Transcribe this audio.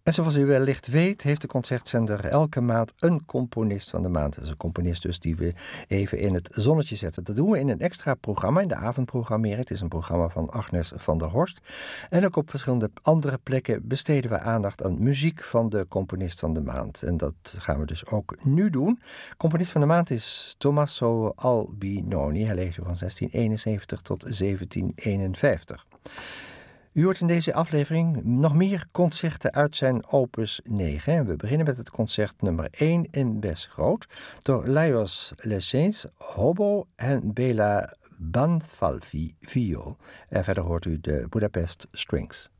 En zoals u wellicht weet, heeft de concertzender elke maand een componist van de maand. Dat is een componist dus die we even in het zonnetje zetten. Dat doen we in een extra programma, in de avondprogrammering. Het is een programma van Agnes van der Horst. En ook op verschillende andere plekken besteden we aandacht aan muziek van de componist van de maand. En dat gaan we dus ook nu doen. Componist van de maand is Tommaso Albinoni. Hij leefde van 1671 tot 1751. U hoort in deze aflevering nog meer concerten uit zijn opus 9. We beginnen met het concert nummer 1 in Bes groot door Lajos Lessens, hobo en Bela Banfalfi viool. En verder hoort u de Budapest Strings.